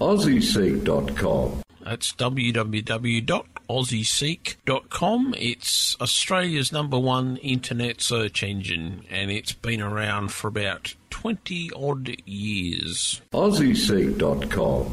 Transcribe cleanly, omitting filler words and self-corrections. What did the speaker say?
AussieSeek.com. That's www.aussieseek.com. It's Australia's #1 internet search engine, and it's been around for about 20-odd years. AussieSeek.com.